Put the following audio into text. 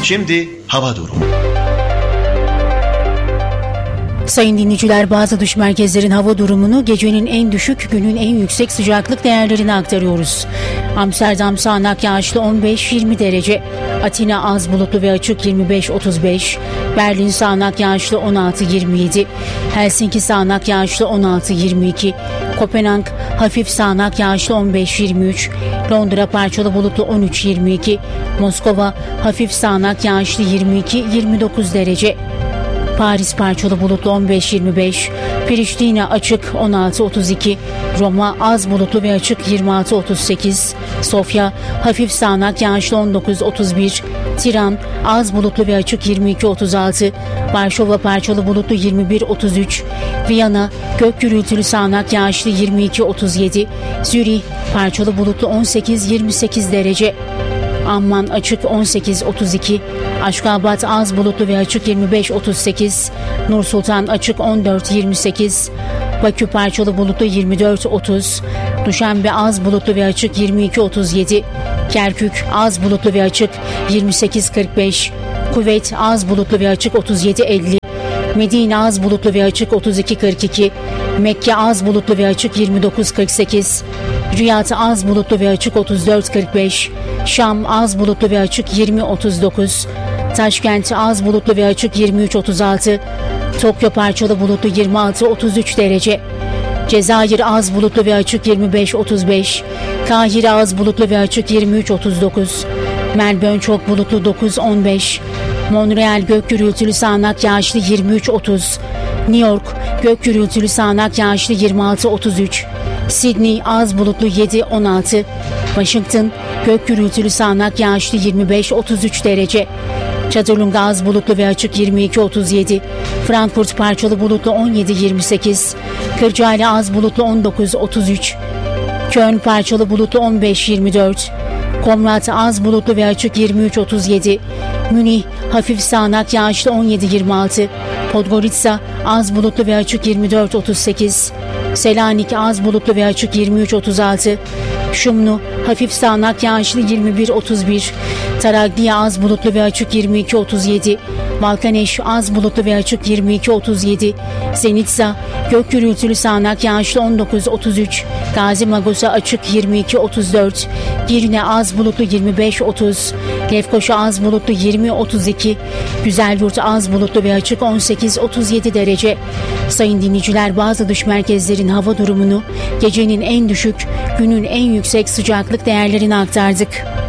Şimdi hava durumu. Sayın dinleyiciler, bazı dış merkezlerin hava durumunu, gecenin en düşük, günün en yüksek sıcaklık değerlerini aktarıyoruz. Amsterdam sağanak yağışlı 15-20 derece, Atina az bulutlu ve açık 25-35, Berlin sağanak yağışlı 16-27, Helsinki sağanak yağışlı 16-22, Kopenhag hafif sağanak yağışlı 15-23, Londra parçalı bulutlu 13-22, Moskova hafif sağanak yağışlı 22-29 derece, Paris parçalı bulutlu 15-25, Priştina açık 16-32, Roma az bulutlu ve açık 26-38, Sofya hafif sağanak yağışlı 19-31, Tiran az bulutlu ve açık 22-36, Varşova parçalı bulutlu 21-33, Viyana gök gürültülü sağanak yağışlı 22-37, Zürih parçalı bulutlu 18-28 derece, Amman açık 18-32, Aşkabat az bulutlu ve açık 25-38, Nursultan açık 14-28, Bakü parçalı bulutlu 24-30, Duşanbe az bulutlu ve açık 22-37, Kerkük az bulutlu ve açık 28-45, Kuveyt az bulutlu ve açık 37-50, Medine az bulutlu ve açık 32-42, Mekke az bulutlu ve açık 29-48, Riyad az bulutlu ve açık 34-45, Şam az bulutlu ve açık 20-39, Taşkent az bulutlu ve açık 23-36, Tokyo parçalı bulutlu 26-33 derece, Cezayir az bulutlu ve açık 25-35, Kahire az bulutlu ve açık 23-39, Melbourne çok bulutlu 9-15, Montreal gök gürültülü sağanak yağışlı 23-30, New York gök gürültülü sağanak yağışlı 26-33, Sydney az bulutlu 7-16, Washington gök gürültülü sağanak yağışlı 25-33 derece, Çadırlunga az bulutlu ve açık 22-37, Frankfurt parçalı bulutlu 17-28, Kırcaali az bulutlu 19-33, Köln parçalı bulutlu 15-24, Komrat az bulutlu ve açık 23-37, Münih hafif sağanak yağışlı 17-26, Podgorica az bulutlu ve açık 24-38, Selanik az bulutlu ve açık 23-36, Şumlu hafif sağanak yağışlı 21-31, Taraglia az bulutlu ve açık 22-37, Balkaneş az bulutlu ve açık 22-37, Zenitsa gök gürültülü sağanak yağışlı 19-33, Gazi Magosa açık 22-34, Girne az bulutlu 25-30, Lefkoşa az bulutlu 20-32, Güzelyurt az bulutlu ve açık 18-37 derece. Sayın dinleyiciler, bazı dış merkezlerin hava durumunu, gecenin en düşük, günün en yüksek sıcaklık değerlerini aktardık.